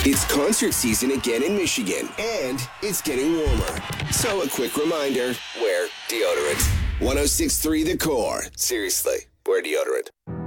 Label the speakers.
Speaker 1: It's concert season again in Michigan, and it's getting warmer. So a quick reminder, wear deodorant. 106.3 The Core. Seriously, wear deodorant.